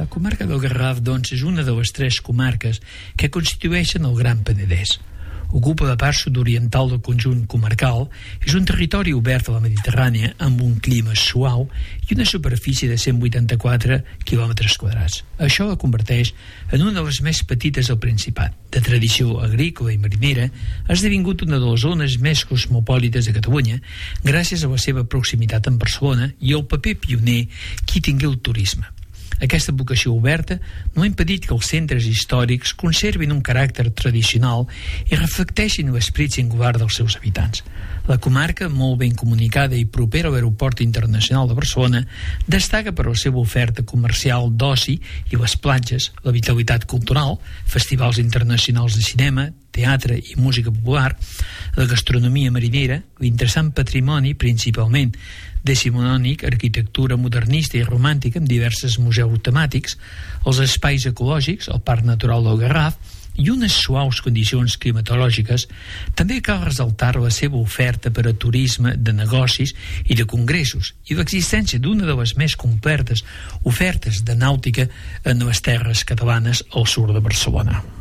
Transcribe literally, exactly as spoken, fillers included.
comarca del Garraf, doncs, és una de les tres comarques que constitueixen el Gran Penedès. Ocupa la part sud-oriental del conjunt comarcal, és un territori obert a la Mediterrània amb un clima suau i una superfície de cent vuitanta-quatre quilòmetres quadrats. Això la converteix en una de les més petites del Principat. De tradició agrícola i marinera, ha esdevingut una de les zones més cosmopolites de Catalunya gràcies a la seva proximitat amb Barcelona i el paper pioner que hi tingué el turisme. Aquesta vocació oberta no ha impedit que els centres històrics conservin un caràcter tradicional i reflecteixin l'esperit singular dels seus habitants. La comarca, molt ben comunicada i propera a l'Aeroport Internacional de Barcelona, destaca per la seva oferta comercial d'oci i les platges, la vitalitat cultural, festivals internacionals de cinema, teatre i música popular, la gastronomia marinera, l'interessant patrimoni, principalment decimonònic, arquitectura modernista i romàntica amb diversos museus temàtics, els espais ecològics, el Parc Natural del Garraf i unes suaus condicions climatològiques. També cal ressaltar la seva oferta per a turisme de negocis i de congressos i l'existència d'una de les més completes ofertes de nàutica en les terres catalanes al sud de Barcelona.